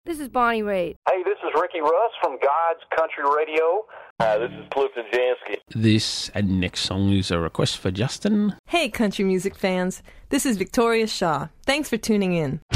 This is Bonnie Raitt. Hey, this is Ricky Russ from God's Country Radio. This is Clifton Jansky. This and next song is a request for Justin. Hey, country music fans. This is Victoria Shaw. Thanks for tuning in.